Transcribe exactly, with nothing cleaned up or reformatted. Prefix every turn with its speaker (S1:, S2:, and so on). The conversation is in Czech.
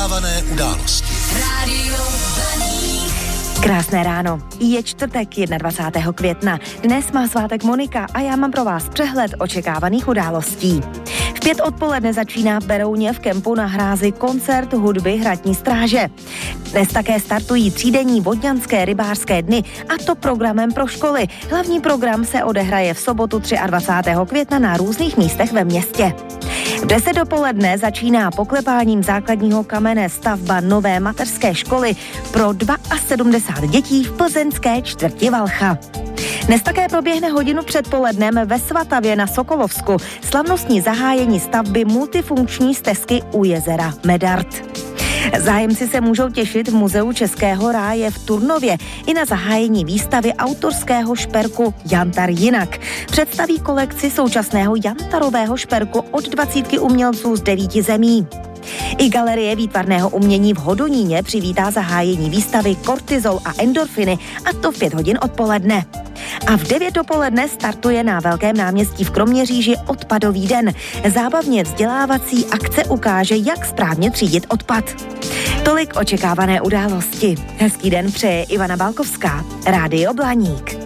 S1: Očekávané události.
S2: Rádio Blaník.
S3: Krásné ráno. Je čtvrtek dvacátého prvního května. Dnes má svátek Monika a já mám pro vás přehled očekávaných událostí. V pět odpoledne začíná v Berouně v kempu na Hrázi koncert hudby Hradní stráže. Dnes také startují třídenní vodňanské rybářské dny, a to programem pro školy. Hlavní program se odehraje v sobotu dvacátého třetího května na různých místech ve městě. V deset dopoledne začíná poklepáním základního kamene stavba nové mateřské školy pro sedmdesát dva dětí v plzeňské čtvrti Valcha. Dnes také proběhne hodinu předpolednem ve Svatavě na Sokolovsku slavnostní zahájení stavby multifunkční stezky u jezera Medard. Zájemci se můžou těšit v Muzeu Českého ráje v Turnově i na zahájení výstavy autorského šperku Jantar jinak. Představí kolekci současného jantarového šperku od dvacítky umělců z devíti zemí. I Galerie výtvarného umění v Hodoníně přivítá zahájení výstavy Kortizol a endorfiny, a to v pět hodin odpoledne. A v devět dopoledne startuje na Velkém náměstí v Kroměříži odpadový den. Zábavně vzdělávací akce ukáže, jak správně třídit odpad. Tolik očekávané události. Hezký den přeje Ivana Balkovská, Rádio Blaník.